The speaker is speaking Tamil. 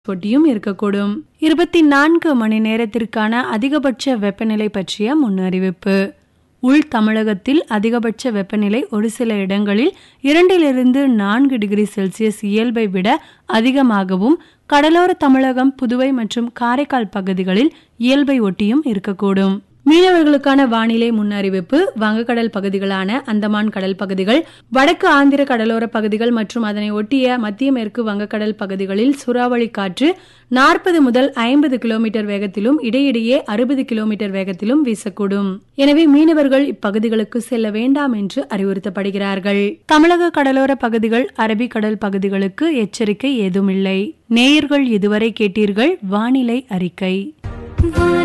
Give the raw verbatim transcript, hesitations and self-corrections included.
ஒட்டியும் இருக்கக்கூடும். இருபத்தி நான்கு மணி நேரத்திற்கான அதிகபட்ச வெப்பநிலை பற்றிய முன்னறிவிப்பு. உள் தமிழகத்தில் அதிகபட்ச வெப்பநிலை ஒரு சில இடங்களில் இரண்டிலிருந்து நான்கு டிகிரி செல்சியஸ் இயல்பை விட அதிகமாகவும், கடலோர தமிழகம், புதுவை மற்றும் காரைக்கால் பகுதிகளில் இயல்பை ஒட்டியும் இருக்கக்கூடும். மீனவர்களுக்கான வானிலை முன்னறிவிப்பு. வங்கக்கடல் பகுதிகளான அந்தமான் கடல் பகுதிகள், வடக்கு ஆந்திர கடலோர பகுதிகள் மற்றும் அதனை ஒட்டிய மத்திய மேற்கு வங்கக்கடல் பகுதிகளில் சூறாவளி காற்று நாற்பது முதல் ஐம்பது கிலோமீட்டர் வேகத்திலும் இடையிடையே அறுபது கிலோமீட்டர் வேகத்திலும் வீசக்கூடும். எனவே மீனவர்கள் இப்பகுதிகளுக்கு செல்ல வேண்டாம் என்று அறிவுறுத்தப்படுகிறார்கள். தமிழக கடலோர பகுதிகள், அரபிக்கடல் பகுதிகளுக்கு எச்சரிக்கை ஏதுமில்லை. நேயர்கள் இதுவரை கேட்டீர்கள் வானிலை அறிக்கை.